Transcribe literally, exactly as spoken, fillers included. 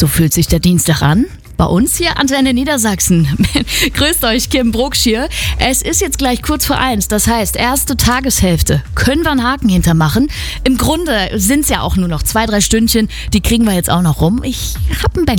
So fühlt sich der Dienstag an. Bei uns hier Antenne Niedersachsen. Grüßt euch, Kim Brucksch hier. Es ist jetzt gleich kurz vor eins, das heißt, erste Tageshälfte. Können wir einen Haken hintermachen? Im Grunde sind es ja auch nur noch zwei, drei Stündchen, die kriegen wir jetzt auch noch rum. Ich hab einen Bang.